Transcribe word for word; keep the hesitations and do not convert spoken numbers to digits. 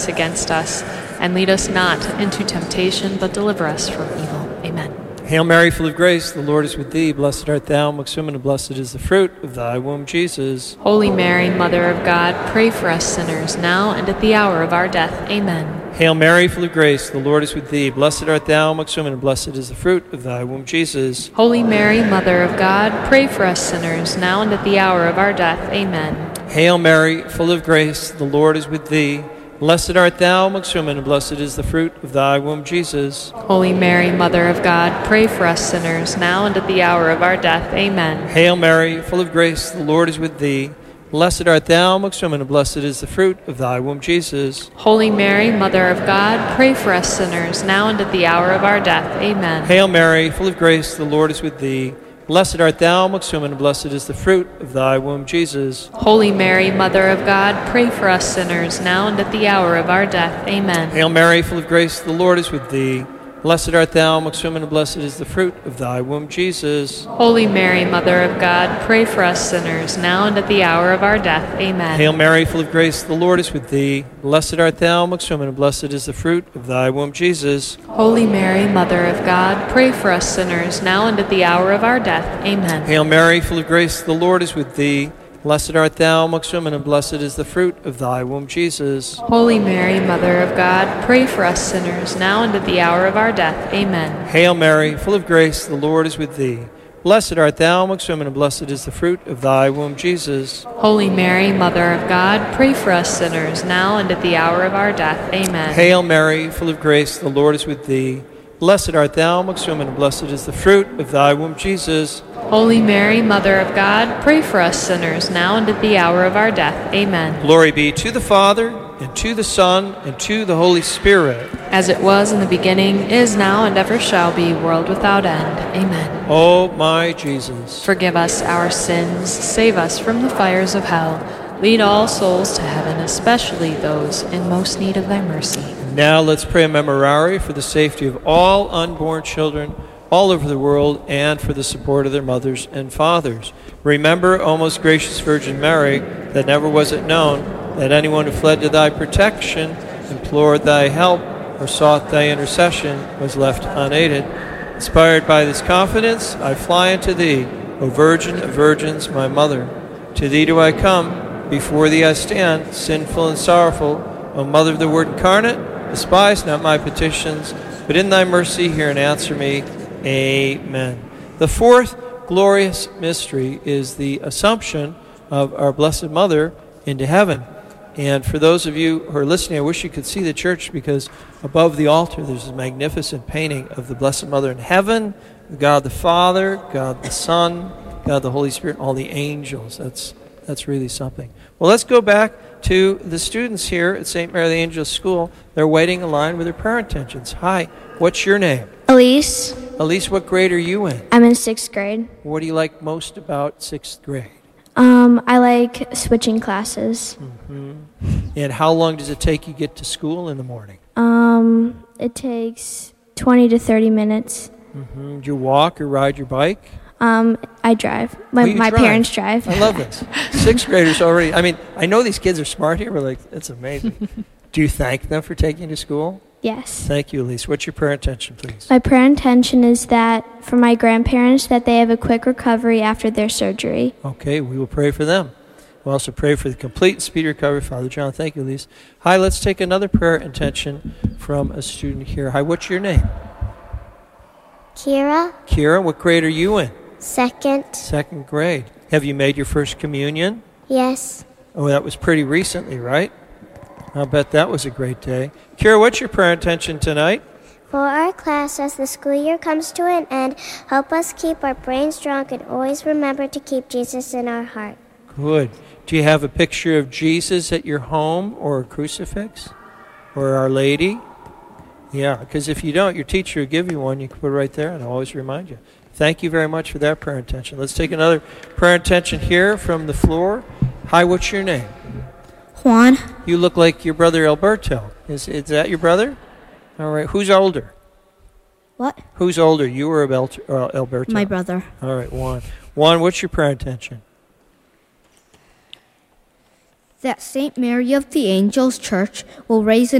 against us, and lead us not into temptation, but deliver us from evil. Amen. Hail Mary, full of grace, the Lord is with thee. Blessed art thou amongst women, and blessed is the fruit of thy womb, Jesus. Holy Mary, Mother of God, pray for us sinners, now and at the hour of our death. Amen. Hail Mary, full of grace, the Lord is with thee. Blessed art thou amongst women, and blessed is the fruit of thy womb, Jesus. Holy Mary, Mother of God, pray for us sinners, now and at the hour of our death. Amen. Hail Mary, full of grace, the Lord is with thee. Blessed art thou amongst women, and blessed is the fruit of thy womb, Jesus. Holy Mary, Mother of God, pray for us sinners, now and at the hour of our death. Amen. Hail Mary, full of grace, the Lord is with thee. Blessed art thou amongst women, and blessed is the fruit of thy womb, Jesus. Holy Mary, Mother of God, pray for us sinners, now and at the hour of our death. Amen. Hail Mary, full of grace, the Lord is with thee. Blessed art thou amongst women, and blessed is the fruit of thy womb, Jesus. Holy Mary, Mother of God, pray for us sinners, now and at the hour of our death. Amen. Hail Mary, full of grace, the Lord is with thee. Blessed art thou amongst women, and blessed is the fruit of thy womb, Jesus. Holy Mary, Mother of God, pray for us sinners, now and at the hour of our death. Amen. Hail Mary, full of grace, the Lord is with thee. Blessed art thou amongst women, and blessed is the fruit of thy womb, Jesus. Holy Mary, Mother of God, pray for us sinners, now and at the hour of our death. Amen. Hail Mary, full of grace, the Lord is with thee. Blessed art thou amongst women, and blessed is the fruit of thy womb, Jesus. Holy Mary, Mother of God, pray for us sinners, now and at the hour of our death. Amen. Hail Mary, full of grace, the Lord is with thee. Blessed art thou amongst women, and blessed is the fruit of thy womb, Jesus. Holy Mary, Mother of God, pray for us sinners, now and at the hour of our death. Amen. Hail Mary, full of grace, the Lord is with thee. Blessed art thou amongst women, and blessed is the fruit of thy womb, Jesus. Holy Mary, Mother of God, pray for us sinners, now and at the hour of our death. Amen. Glory be to the Father, and to the Son, and to the Holy Spirit. As it was in the beginning, is now, and ever shall be, world without end. Amen. O my Jesus, forgive us our sins, save us from the fires of hell. Lead all souls to heaven, especially those in most need of thy mercy. Now let's pray a memorare for the safety of all unborn children all over the world and for the support of their mothers and fathers. Remember, O most gracious Virgin Mary, that never was it known that anyone who fled to thy protection, implored thy help, or sought thy intercession was left unaided. Inspired by this confidence, I fly unto thee, O Virgin of Virgins, my Mother. To thee do I come, before thee I stand, sinful and sorrowful. O Mother of the Word incarnate, despise not my petitions, but in thy mercy hear and answer me. Amen. The fourth glorious mystery is the Assumption of our Blessed Mother into heaven. And for those of you who are listening, I wish you could see the church, because above the altar there's a magnificent painting of the Blessed Mother in heaven, God the Father, God the Son, God the Holy Spirit, all the angels. That's that's really something. Well, let's go back to the students here at Saint Mary the Angels School. They're waiting in line with their prayer intentions. Hi, what's your name? Elise. Elise, what grade are you in? I'm in sixth grade. What do you like most about sixth grade? Um, I like switching classes. Mm-hmm. And how long does it take you to get to school in the morning? Um, it takes twenty to thirty minutes. Mm-hmm. Do you walk or ride your bike? Um, I drive. My, Oh, you my drive. parents drive. I love this. Sixth graders already. I mean, I know these kids are smart here. We're like, that's amazing. Do you thank them for taking you to school? Yes. Thank you, Elise. What's your prayer intention, please? My prayer intention is that for my grandparents, that they have a quick recovery after their surgery. Okay, we will pray for them. We'll also pray for the complete and speedy recovery. Father John, thank you, Elise. Hi, let's take another prayer intention from a student here. Hi, what's your name? Kira. Kira, what grade are you in? Second. Second grade. Have you made your first communion? Yes. Oh, that was pretty recently, right? I'll bet that was a great day. Kira, what's your prayer intention tonight? For our class, as the school year comes to an end, help us keep our brains strong and always remember to keep Jesus in our heart. Good. Do you have a picture of Jesus at your home, or a crucifix, or Our Lady? Yeah, because if you don't, your teacher will give you one. You can put it right there, and I'll always remind you. Thank you very much for that prayer intention. Let's take another prayer intention here from the floor. Hi, what's your name? Juan. You look like your brother Alberto. Is is that your brother? All right. Who's older? What? Who's older, you or Albert- uh, Alberto? My brother. All right, Juan. Juan, what's your prayer intention? That Saint Mary of the Angels Church will raise an